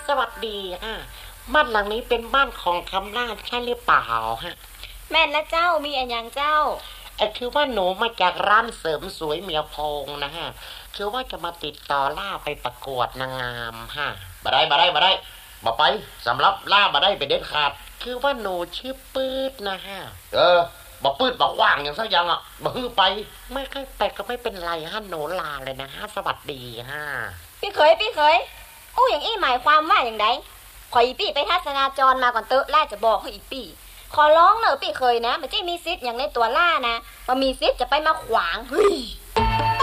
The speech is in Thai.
สวัสดีฮะบ้านหลังนี้เป็นบ้านของคำล่าใช่หรือเปล่าฮะแม่นนะเจ้ามีอันยังเจ้าคือว่าหนูมาจากร้านเสริมสวยเมียพงนะฮะคือว่าจะมาติดต่อล่าไปประกวดนางงามฮะบ่ได้บ่ไปสำหรับล่าบ่ได้ไปเด็ดขาดคือว่าหนูชื่อปื๊ดนะฮะบ่ปื๊ดบ่ขว้างอย่างสักอย่างอ่ะบ่ฮือไปไม่ค่อยไปก็ไม่เป็นไรฮะหนูลาเลยนะฮะสวัสดีฮะพี่เคยอู้อย่างอี้หมายความว่าอย่างไรขออีปี้ไปทัศนาจรมาก่อนเตอะล่าจะบอกให้อีปี้ขอร้องเนอะพี่เคยนะมันจะมีซิทธิ์อย่างในตัวล่านะมันมีซิทธิ์จะไปมาขวางเฮ้ย